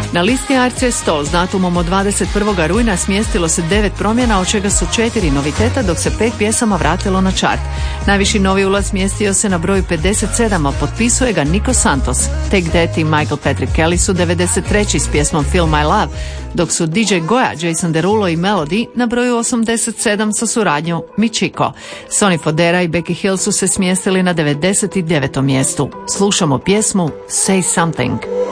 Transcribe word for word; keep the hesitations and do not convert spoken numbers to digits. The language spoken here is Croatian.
Na listi A R C sto s datumom od dvadeset prvog rujna smjestilo se devet promjena, od čega su četiri noviteta, dok se pet pjesama vratilo na čart. Najviši novi ulaz smjestio se na broju pedeset sedam, a potpisuje ga Nico Santos. Take That i Michael Patrick Kelly su devedeset treći s pjesmom Feel My Love, dok su D J Goya, Jason Derulo i Melody na broju osamdeset sedam sa suradnjom Michiko. Sonny Fodera i Becky Hill su se smjestili na devedeset devetom mjestu. Slušamo pjesmu Say Something.